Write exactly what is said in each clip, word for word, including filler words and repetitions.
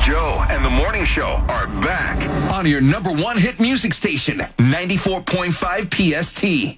Joe and the Morning Show are back on your number one hit music station, ninety-four point five P S T.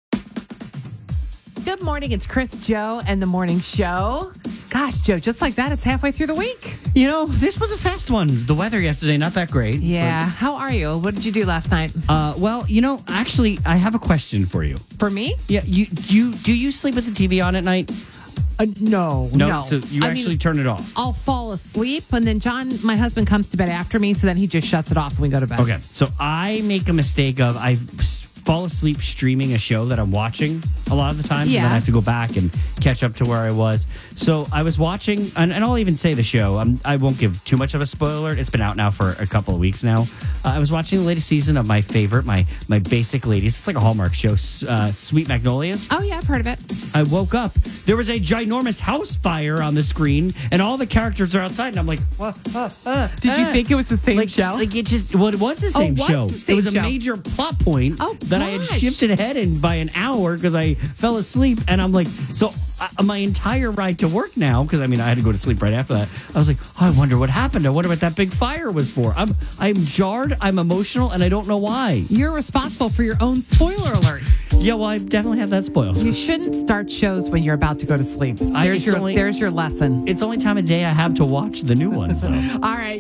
Good morning. It's Chris, Joe, and the Morning Show. Gosh, Joe, just like that, it's halfway through the week. You know, this was a fast one. The weather yesterday, not that great. Yeah. How are you? What did you do last night? Uh, well, you know, actually, I have a question for you. For me? Yeah, you you do you sleep with the T V on at night? Uh, no, No, no. so you I actually mean, turn it off. I'll fall asleep, and then John, my husband, comes to bed after me, so then he just shuts it off and we go to bed. Okay, so I make a mistake of I s- fall asleep streaming a show that I'm watching a lot of the times, and then Yeah. I have to go back and catch up to where I was. So I was watching, and, and I'll even say the show. I'm, I won't give too much of a spoiler. It's been out now for a couple of weeks now. Uh, I was watching the latest season of my favorite, my my basic ladies. It's like a Hallmark show, uh, Sweet Magnolias. Oh, yeah, I've heard of it. I woke up. There was a ginormous house fire on the screen, and all the characters are outside. And I'm like, what? Uh, uh, Did you uh. think it was the same like, show? Like it just, well, it was the Oh, same it was show. the same it was a show. major plot point Oh, that I had gosh. shifted ahead in by an hour because I fell asleep. And I'm like, so uh, my entire ride to work now, because I mean, I had to go to sleep right after that. I was like, oh, I wonder what happened. I wonder what that big fire was for. I'm, I'm jarred. I'm emotional, and I don't know why. You're responsible for your own spoiler alert. Yeah, well, I definitely have that spoiled. You shouldn't start shows when you're about to go to sleep. I- There's it's your only- there's your lesson. It's the only time of day I have to watch the new ones, though. All right.